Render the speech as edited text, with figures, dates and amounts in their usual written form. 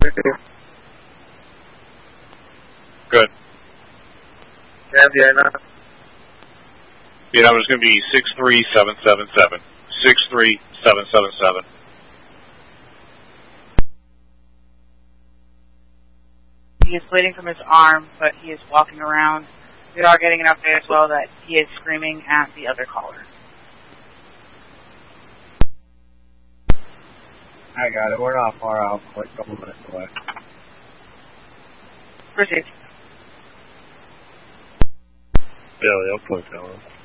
Good. Yeah, Vienna. Your number is going to be 63777. 63777. He is bleeding from his arm, but he is walking around. We are getting an update as well that he is screaming at the other caller. I got it. We're not far out. Like a couple minutes away. Proceed. Yeah, I'll click that one.